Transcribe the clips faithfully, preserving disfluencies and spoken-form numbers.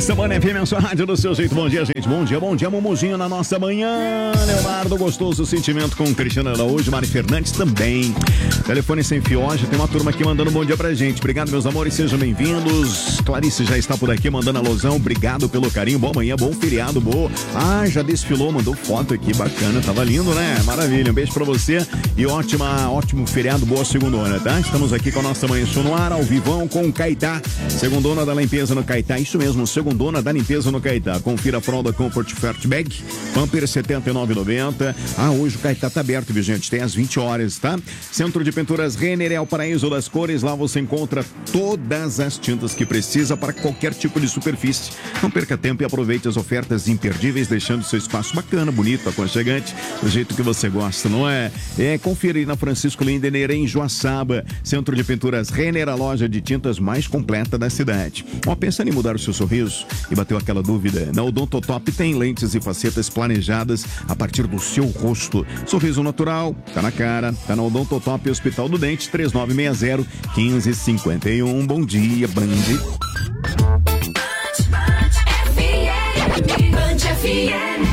Nessa Manhã F M, a sua rádio do seu jeito. Bom dia, gente. Bom dia, bom dia, Mumuzinho na nossa manhã. Leonardo, gostoso sentimento com Cristiano Araújo, Mari Fernandes também. Telefone sem fio hoje, tem uma turma aqui mandando um bom dia pra gente. Obrigado, meus amores, sejam bem-vindos. Clarice já está por aqui mandando alusão. Obrigado pelo carinho. Boa manhã, bom feriado, boa. Ah, já desfilou, mandou foto aqui, bacana. Tava lindo, né? Maravilha. Um beijo pra você e ótima, ótimo feriado, boa segundona, tá? Estamos aqui com a nossa Manhã Show no ar, ao vivão com o Caetá, segundona da limpeza no Caetá. Isso mesmo, segundona da limpeza no Caetá. Confira a fralda Comfort Fatback, Pamper setenta e nove e noventa. Ah, hoje o Caetá tá aberto, viu, gente? Tem às vinte horas, tá? Centro de Pinturas Renner é o paraíso das cores. Lá você encontra todas as tintas que precisa para qualquer tipo de superfície. Não perca tempo e aproveite as ofertas imperdíveis, deixando seu espaço bacana, bonito, aconchegante, do jeito que você gosta, não é? É, confira aí na Francisco Lindener, em Joaçaba. Centro de Pinturas Renner, a loja de tintas mais completa da cidade. Ó, pensando em mudar o seu sorriso e bateu aquela dúvida? Na Odontotop tem lentes e facetas planejadas a partir do seu rosto. Sorriso natural, tá na cara, tá na Odontotop, Hospital do Dente, três nove seis zero, um cinco cinco um. Bom dia, Band. Band F M.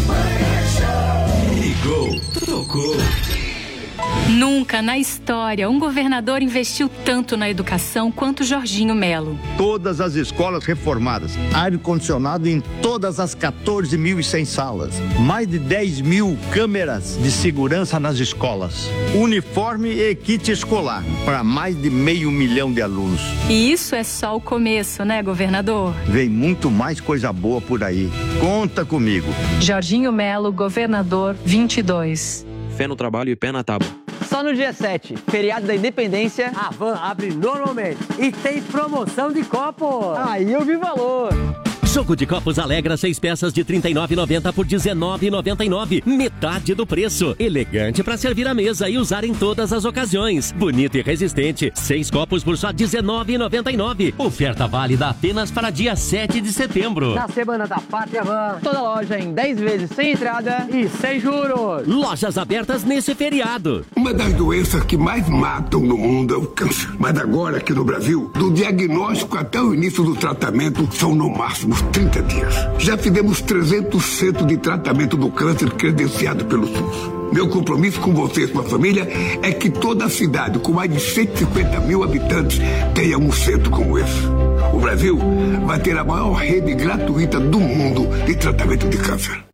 Ligou, tocou. Nunca na história um governador investiu tanto na educação quanto Jorginho Melo. Todas as escolas reformadas, ar-condicionado em todas as quatorze mil e cem salas, mais de dez mil câmeras de segurança nas escolas, uniforme e kit escolar para mais de meio milhão de alunos. E isso é só o começo, né, governador? Vem muito mais coisa boa por aí. Conta comigo. Jorginho Melo, governador vinte e dois. Fé no trabalho e pé na tábua. Só no dia sete, feriado da Independência, a Van abre normalmente e tem promoção de copos. Aí eu vi valor. Jogo de copos Alegra, seis peças de trinta e nove reais e noventa centavos por dezenove reais e noventa e nove centavos. Metade do preço. Elegante para servir à mesa e usar em todas as ocasiões. Bonito e resistente. Seis copos por só dezenove reais e noventa e nove centavos. Oferta válida apenas para dia sete de setembro. Na Semana da Pátria Van, toda loja em dez vezes sem entrada e sem juros. Lojas abertas nesse feriado. Uma das doenças que mais matam no mundo é o câncer. Mas agora aqui no Brasil, do diagnóstico até o início do tratamento, são no máximo trinta dias. Já fizemos trezentos centros de tratamento do câncer credenciado pelo SUS. Meu compromisso com você e sua família é que toda a cidade, com mais de cento e cinquenta mil habitantes, tenha um centro como esse. O Brasil vai ter a maior rede gratuita do mundo de tratamento de câncer.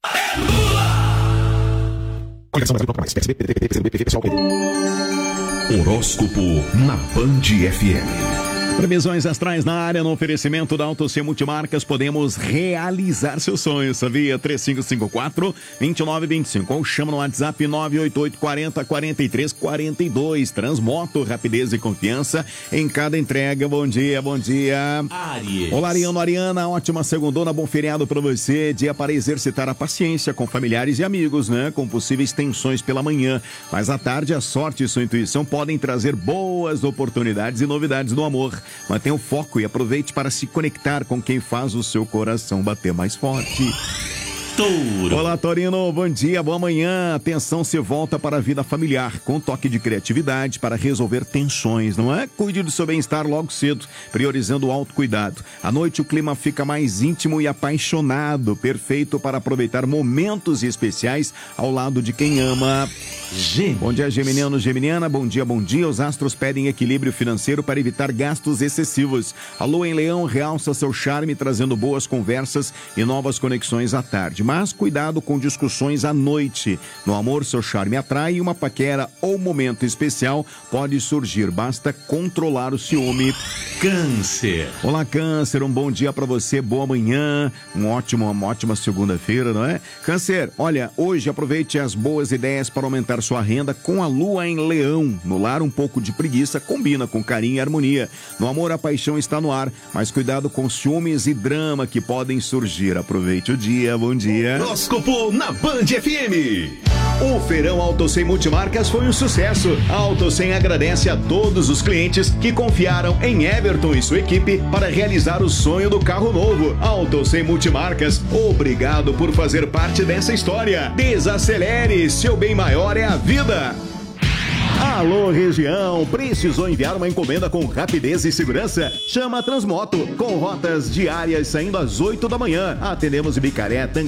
Horóscopo na Band F M. Previsões astrais na área, no oferecimento da Auto C Multimarcas, podemos realizar seus sonhos, sabia? três cinco cinco quatro, dois nove dois cinco ou chama no WhatsApp nove oito oito, quarenta, quarenta e três, quarenta e dois. Transmoto, rapidez e confiança em cada entrega. Bom dia, bom dia. Áries. Olá, Ariano, Ariana, ótima segundona, bom feriado pra você. Dia para exercitar a paciência com familiares e amigos, né? Com possíveis tensões pela manhã. Mas à tarde, a sorte e sua intuição podem trazer boas oportunidades e novidades no amor. Mantenha o foco e aproveite para se conectar com quem faz o seu coração bater mais forte. Touro. Olá, Torino, bom dia, boa manhã. Atenção, se volta para a vida familiar, com toque de criatividade para resolver tensões, não é? Cuide do seu bem-estar logo cedo, priorizando o autocuidado. À noite o clima fica mais íntimo e apaixonado, perfeito para aproveitar momentos especiais ao lado de quem ama. Gêmeos. Bom dia, geminiano, geminiana, bom dia, bom dia. Os astros pedem equilíbrio financeiro para evitar gastos excessivos. A lua em leão realça seu charme, trazendo boas conversas e novas conexões à tarde. Mas cuidado com discussões à noite. No amor, seu charme atrai e uma paquera ou momento especial pode surgir. Basta controlar o ciúme. Câncer. Olá, Câncer, um bom dia para você, boa manhã, um ótimo, uma ótima segunda-feira, não é? Câncer, olha, hoje aproveite as boas ideias para aumentar sua renda com a lua em leão. No lar, um pouco de preguiça combina com carinho e harmonia. No amor, a paixão está no ar, mas cuidado com ciúmes e drama que podem surgir. Aproveite o dia, bom dia. Horóscopo na Band F M. O Feirão Auto cem Multimarcas foi um sucesso. A Auto cem agradece a todos os clientes que confiaram em Everton e sua equipe para realizar o sonho do carro novo. Auto cem Multimarcas, obrigado por fazer parte dessa história. Desacelere, seu bem maior é a vida. Alô, região, precisou enviar uma encomenda com rapidez e segurança? Chama a Transmoto, com rotas diárias saindo às oito da manhã. Atendemos em Bicaré,